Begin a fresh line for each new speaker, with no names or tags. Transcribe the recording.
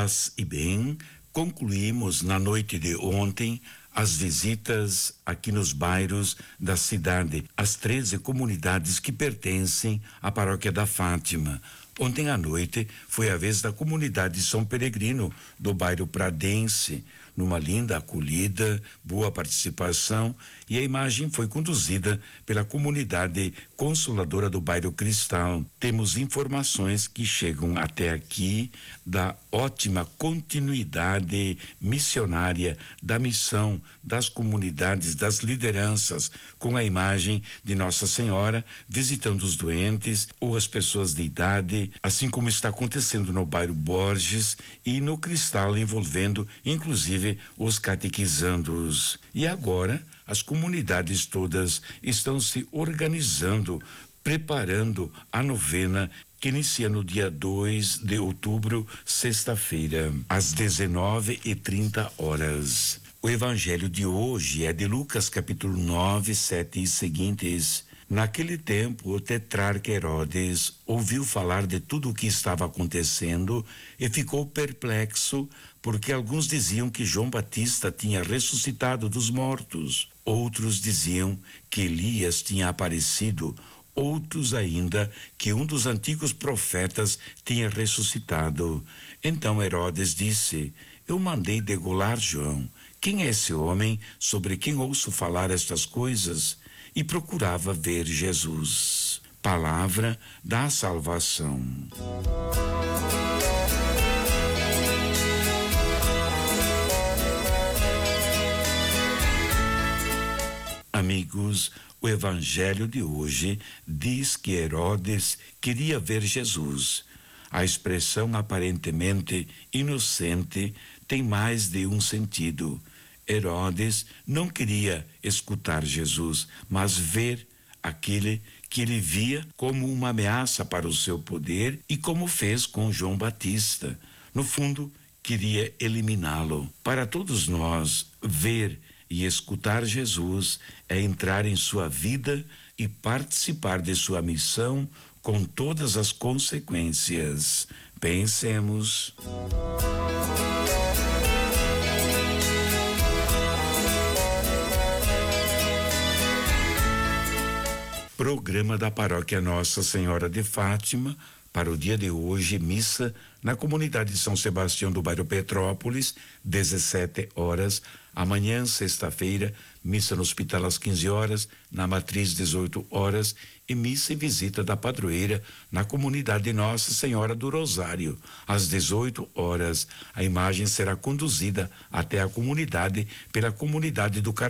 Paz e bem, concluímos na noite de ontem as visitas aqui nos bairros da cidade, as 13 comunidades que pertencem à Paróquia da Fátima. Ontem à noite foi a vez da comunidade São Peregrino, do bairro Pradense, numa linda acolhida, boa participação, e a imagem foi conduzida pela comunidade consoladora do bairro Cristal. Temos informações que chegam até aqui da ótima continuidade missionária da missão das comunidades, das lideranças, com a imagem de Nossa Senhora visitando os doentes ou as pessoas de idade, assim como está acontecendo no bairro Borges e no Cristal, envolvendo inclusive os catequizandos. E agora as comunidades todas estão se organizando, preparando a novena que inicia no dia 2 de outubro, sexta-feira, às 19h30. O evangelho de hoje é de Lucas capítulo 9, 7 e seguintes. Naquele tempo, o tetrarca Herodes ouviu falar de tudo o que estava acontecendo e ficou perplexo, porque alguns diziam que João Batista tinha ressuscitado dos mortos, outros diziam que Elias tinha aparecido, outros ainda que um dos antigos profetas tinha ressuscitado. Então Herodes disse: eu mandei degolar João. Quem é esse homem sobre quem ouço falar estas coisas? E procurava ver Jesus. Palavra da salvação. Amigos, o evangelho de hoje diz que Herodes queria ver Jesus. A expressão aparentemente inocente tem mais de um sentido. Herodes não queria escutar Jesus, mas ver aquele que ele via como uma ameaça para o seu poder, e como fez com João Batista. No fundo, queria eliminá-lo. Para todos nós, ver e escutar Jesus é entrar em sua vida e participar de sua missão com todas as consequências. Pensemos. Programa da Paróquia Nossa Senhora de Fátima para o dia de hoje, missa na comunidade de São Sebastião do bairro Petrópolis, 17h. Amanhã, sexta-feira, missa no hospital às 15h, na matriz 18h, e missa e visita da padroeira na comunidade Nossa Senhora do Rosário, às 18h. A imagem será conduzida até a comunidade pela comunidade do